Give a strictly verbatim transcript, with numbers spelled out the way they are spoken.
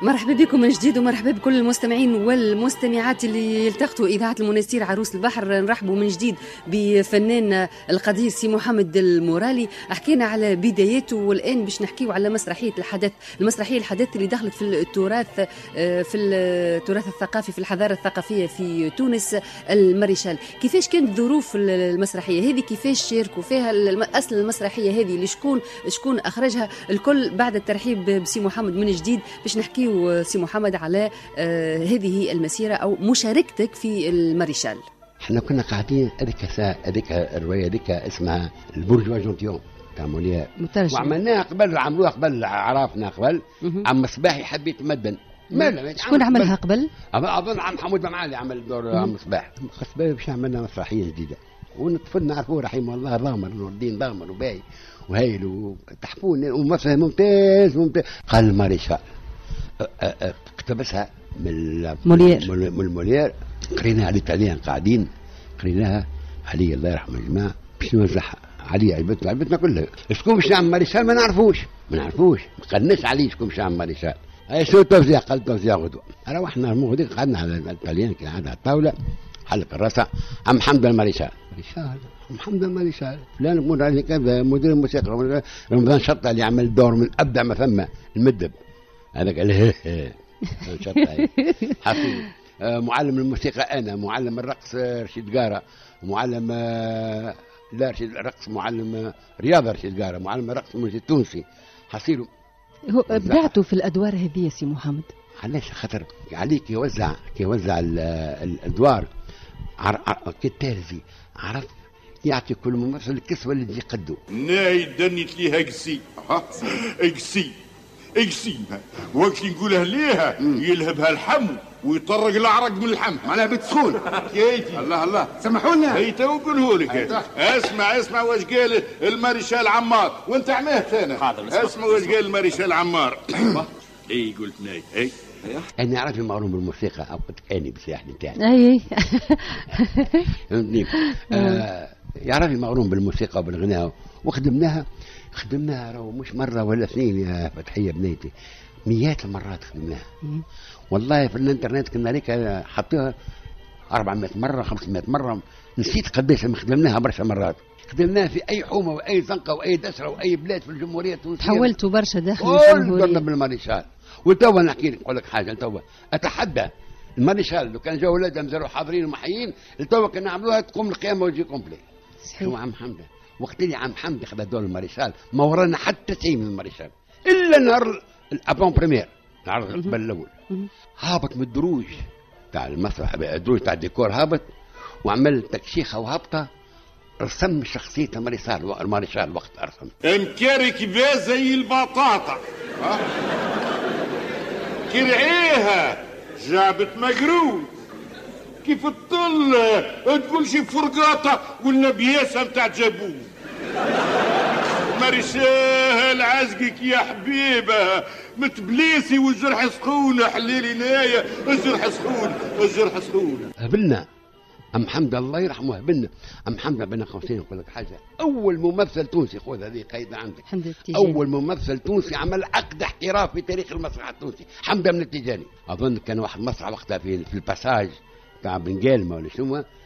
مرحبا بكم من جديد ومرحبا بكل المستمعين والمستمعات اللي يلتقطوا إذاعة المنستير عروس البحر. نرحبوا من جديد بفنان القدير سي محمد المورالي. حكينا على بداياته والآن باش نحكيو على مسرحية الحدث، المسرحية الحدث اللي دخلت في التراث في التراث الثقافي في الحضارة الثقافية في تونس. الماريشال، كيفاش كانت ظروف المسرحية هذه؟ كيفاش شاركوا فيها؟ أصل المسرحية هذه اللي شكون شكون أخرجها؟ الكل بعد الترحيب بسي محمد من جديد باش نحكيو سي محمد على آه هذه المسيرة أو مشاركتك في الماريشال. احنا كنا قاعدين هذيك ساعة هذيك الرواية هذيك اسمها البورجوا جونتيون تاع موليير، وعملناها قبل، عملوها قبل، عرفنا قبل. عم صباح يحب يتمدن. شكون عملها قبل؟ أظن عم حمود بمعالي عمل دور عم صباح. صباح باش عملنا مسرحية جديدة ونطفل نعرفوه رحمه الله، ضامر نور الدين ضامر وباي وهايل وتحفون ومسرح ممتاز ممتاز. قال الماريشال اقتبسها من موليير من الموليير، قريناها على الإيطاليان قاعدين، قريناها علي الله يرحمه الجماعة باش نوزعها علي عجبتنا عجبتنا كلها. شكون باش نعمل ماريشال؟ ما نعرفوش ما نعرفوش ما قلناش عليه شكون باش نعمل ماريشال. اي شو توزيع؟ قال توزيع غدوة. روحنا مو غدوة قعدنا على الإيطاليان كي قعدنا على الطاولة، حلق الراسة عم حمد الماريشال ماريشال محمد الماريشال فلان مدير كذا مدير الموسيقى رمضان شطة اللي عمل دور من أبدع ما ثم المدب هذا قال هيه شطة حفيظ. آه معلم الموسيقى أنا، معلم الرقص رشيد قارة، معلم آه لا رشيد الرقص معلم آه رياضة رشيد قارة، معلم الرقص الموسيقى التونسي حصيروا. هو ابدعتوا في الأدوار هذه سي محمد؟ علاش؟ خاطر عليك يوزع كيوزع الأدوار كالتالي، عرف يعطي كل ممثل الكسوة اللي تجي قدو. ناي دنيت ليها قسي قسي قسي وقت نقولها ليها يلهبها الحم ويطرق العرق من الحم معناها بتسخون كيتي. الله الله سمحونا هي تو نقوله لك. اسمع اسمع واش قال الماريشال عمار وانت عمهت انا. اسمع واش قال الماريشال عمار. اي قلت ناي اي انا عارف المعلوم بالموسيقى او قلت اني بسلاح نتاعي اي فهمتني. آه يعرف المعلوم بالموسيقى وبالغناء، وخدمناها خدمناها راهو مش مره ولا اثنين يا فتحيه بنيتي، مئات المرات خدمناها والله. في الانترنت كنا عليك حطوها أربعمائة مره خمسمائة مره، نسيت قديش خدمناها برشا مرات. خدمناها في اي حومه واي زنقه واي دسره واي بلاد في الجمهوريه التونسيه. تحولتوا برشا داخل الجمهوريه. كنا بالماريشال. وتوا نحكي لك نقول لك حاجه، توا اتحدى الماريشال لو كان جاوا ولادهم زاروا حاضرين ومحيين توا كنا نعملوها تقوم القيامه ويجي كومبلي. شو عم حمده وقت اللي عم حمده خذ دور الماريشال ما ورانا حتى شيء من الماريشال الا نهار الابون بريمير العرض قبل الاول. هابط من الدروج تاع المسرح، الدروج تاع الديكور هابط وعمل تكشيخه وهبطه، رسم شخصيه الماريشال الماريشال وقت ارسم مكارك بها زي البطاطا كرعيها جابت مقرود كيف الطل تقول شي فرقاطه ولا بياسه نتاع جابون. ماريشال عزقك يا حبيبه متبليسي والجرح سخون حليلي نايه الجرح سخون الجرح سخون. هبلنا ام حمد الله يرحمه، هبلنا ام حمد بن قوسين. نقول لك حاجه، اول ممثل تونسي خذ هذه قيد عندك، اول ممثل تونسي عمل عقد احتراف في تاريخ المسرح التونسي حمد من التجاني. اظن كان واحد مسرح وقتها في, في الباساج تاع بن قالمه ولا شنو